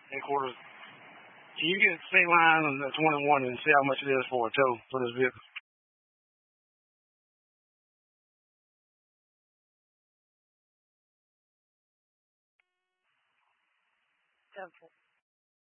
Headquarters. Can you get state line on the 21 and see how much it is for a tow for this vehicle? Okay.